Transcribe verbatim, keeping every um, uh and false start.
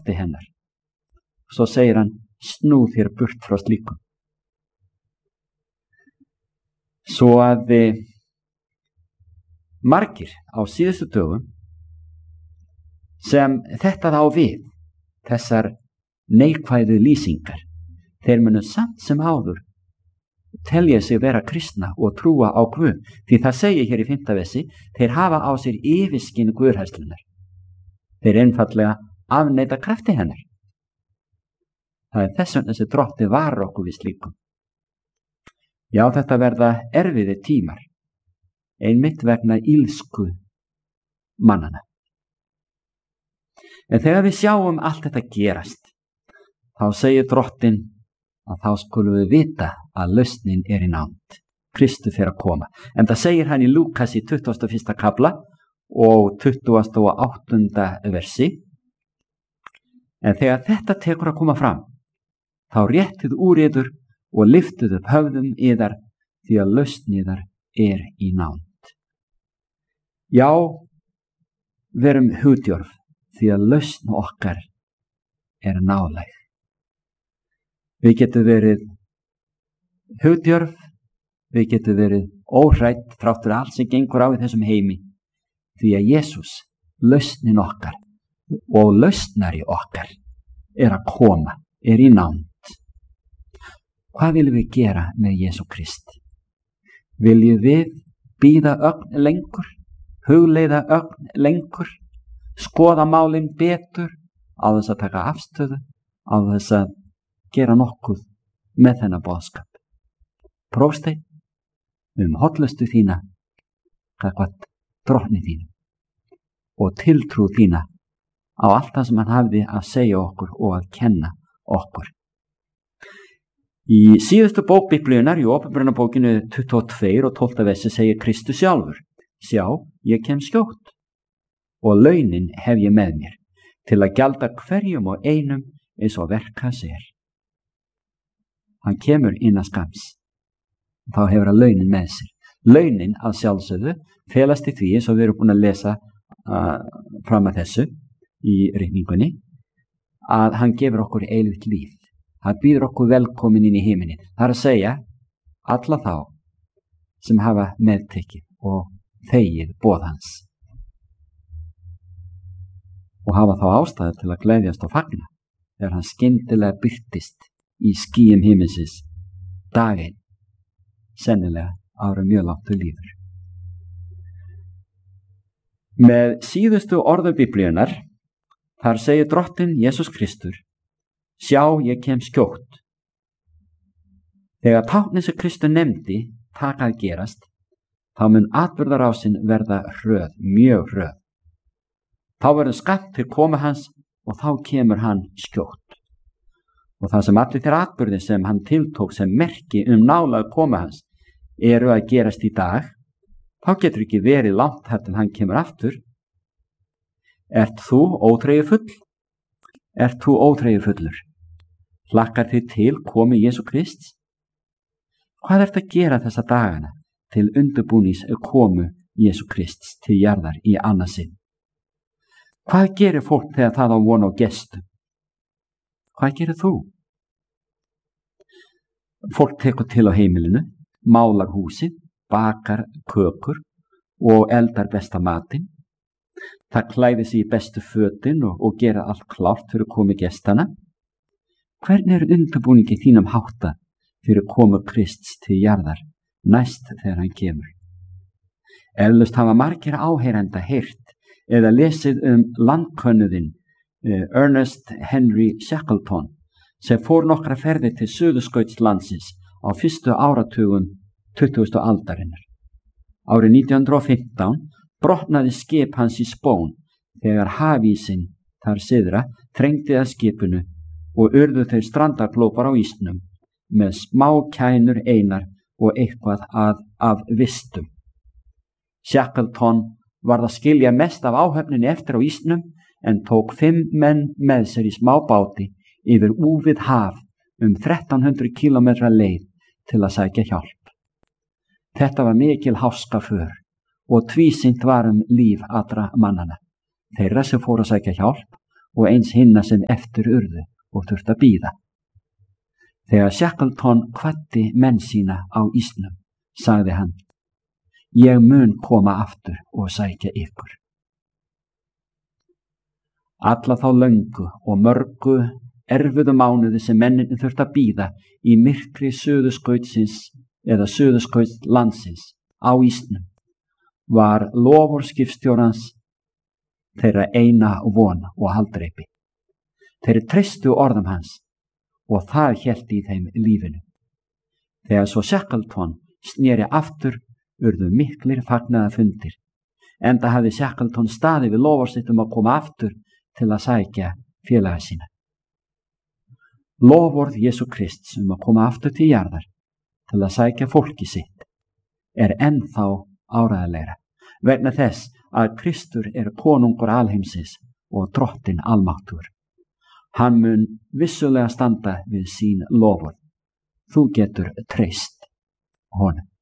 krafti hennar. Svo segir hann, snúð þér burt frá slíkum. Svo að e, margir á síðustu dögum sem þetta þá við, þessar neikvæðu lýsingar, þeir munu samt sem áður telja sig vera kristna og trúa á Guð, því það segir hér í fimmta versi, þeir hafa á sér yfirskyn guðhræðslunnar. Þeir einfaldlega afneita krafti hennar. Það er þess vegna sem Drottinn varar okkur við slíkum. Já, þetta verða erfiðir tímar, einmitt vegna ílsku mannana. En þegar við sjáum allt þetta gerast, þá segir Drottinn að þá skulum við vita að lausnin er í nánd. Kristur fer að koma. En það segir hann í Lúkas í tuttugasta og fyrsta kafla og tuttugasta og áttunda versi. En þegar þetta tekur að koma fram, þá réttið úr yður og lyftið upp höfðum yðar, því að lausn yðar er í nánd. Já, verum hugdjörf, því að lausn okkar er nálæg. Við getum verið hugdjörf, við getum verið óhrædd þráttur allt sem gengur á í þessum heimi, því að Jesús, lausnin okkar og lausnari okkar, er að koma, er í nánd. Hvað viljum við gera með Jesú Krist? Viljum við bíða ögn lengur, hugleiða ögn lengur, skoða málin betur, á þess að taka afstöðu, á þess að gera nokkuð með þennan boðskap? Prófsteinn um hollustu þína, gagnvart Drottni þínum og tiltrú þína á allt það sem hann hafði að segja okkur og að kenna okkur. Í síðustu bók Biblíunnar, í Åpenbarunarbókinu tuttugu og tvö og tólfta versi, segir Kristus sjálfur: Sjá, ég kem skjótt og launin hef ég með mér til að gjalda hverjum og einum eins og verk hans er. Hann kemur innan skams. Þá hefur hann launin með sér. Launin að sjálfsögðu felast í því, eins og við erum búin að lesa uh, fram að þessu í ritningunni, að hann gefur okkur eilíft líf. Hann býður okkur velkomin inn í himinin. Það er að segja alla þá sem hafa meðtekið og þegið boð hans. Og hafa þá ástæðu til að gleðjast og fagna þegar hann skyndilega birtist í skýjum himinsins daginn, sennilega ára mjög langt til líður. Með síðustu orðum Biblíunnar, þar segir Drottinn Jesús Kristur: Sjá, ég kem skjótt. Þegar táknin sem Kristur nefndi taka að gerast, þá mun atburðarásin verða hröð, mjög hröð. Þá verður skammt til komu hans og þá kemur hann skjótt. Og það sem allir þeir atburðir sem hann tiltók sem merki um nálæg komu hans eru að gerast í dag, þá getur ekki verið langt þar til hann kemur aftur. Ert þú óþreyjufull? Ert þú óþreyjufullur? Hlakkar þið til komu Jesú Krists? Hvað ert að gera þessa dagana til undirbúnings komu Jesú Krists til jarðar í annað sinn? Hvað gerir fólk þegar það á von á gestum? Hvað gerir þú? Fólk tekur til á heimilinu, málar húsið, bakar kökur og eldar besta matinn. Það klæðir sig í bestu fötin og, og gera allt klárt fyrir komu gestana. Hvernig er undirbúningi þínum háttað fyrir komu Krists til jarðar næst þegar hann kemur? Eflaust hafa margir áheyrenda heyrt eða lesið um landkönnuðinn uh, Ernest Henry Shackleton, sem fór nokkra ferðir til Suðurskautslandsins á fyrstu áratugum tuttugustu aldarinnar. Árið nítján hundrað og fimmtán brotnaði skip hans í spón þegar hafísinn þar syðra þrengdi að skipinu og urðu þeir strandaglópar á ísnum með smá kænur einar og eitthvað að, af vistum. Shackleton varð að skilja mest af áhöfninni eftir á ísnum en tók fimm menn með sér í smá báti yfir úfið haf um þrettán hundruð kílómetra leið til að sækja hjálp. Þetta var mikil háskaför og tvísýnt var um líf allra mannana, þeirra sem fóru að sækja hjálp og eins hinna sem eftir urðu og þurft að bíða. Þegar Shackleton kvaddi menn sína á ísnum, sagði hann: Ég mun koma aftur og sækja ykkur. Alla þá löngu og mörgu erfiðu mánuði sem menninni þurft að bíða í myrkri suðurskautsins eða suðurskauts landsins á ísnum var lofur skipstjórans þeirra eina von og haldreipi. Þeir treystu orðum hans og það hélt í þeim lífinu. Þegar svo Shackleton sneri aftur urðu miklir fagnaðarfundir, enda hafði Shackleton staðið við lofur sitt um að koma aftur til að sækja félaga sína. Lofvörð Jesú Krists um að koma aftur til jarðar til að sækja fólki sitt er ennþá áreiðanlegra vegna þess að Kristur er konungur alheimsins og drottinn almáttugur. Hann mun vissulega standa við sín lofvörð. Þú getur treyst honum.